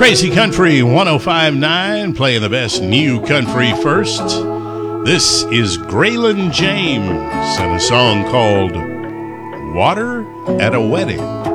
Crazy Country 105.9, playing the best new country first. This is Graylin James and a song called Water at a Wedding.